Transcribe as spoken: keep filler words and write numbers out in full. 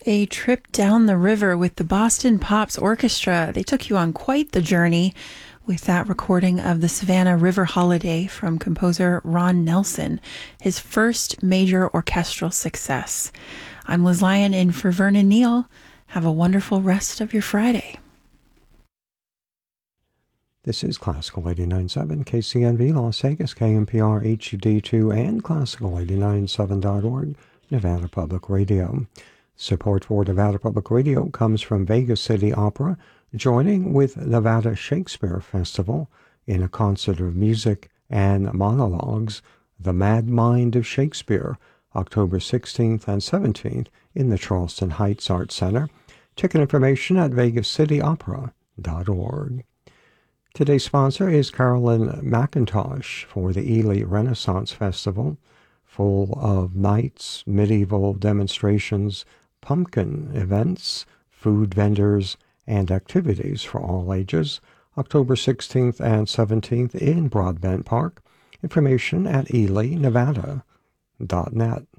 A trip down the river with the Boston Pops Orchestra. They took you on quite the journey with that recording of the Savannah River Holiday from composer Ron Nelson, his first major orchestral success. I'm Liz Lyon in for Vernon Neal. Have a wonderful rest of your Friday. This is Classical eighty-nine point seven, K C N V Las Vegas, K M P R H D two, and Classical eighty-nine point seven dot org, Nevada Public Radio. Support for Nevada Public Radio comes from Vegas City Opera, joining with Nevada Shakespeare Festival in a concert of music and monologues, The Mad Mind of Shakespeare, October sixteenth and seventeenth in the Charleston Heights Arts Center. Ticket information at vegas city opera dot org. Today's sponsor is Carolyn McIntosh for the Ely Renaissance Festival, full of nights, medieval demonstrations, pumpkin events, food vendors, and activities for all ages, October sixteenth and seventeenth in Broadbent Park. Information at ely nevada dot net.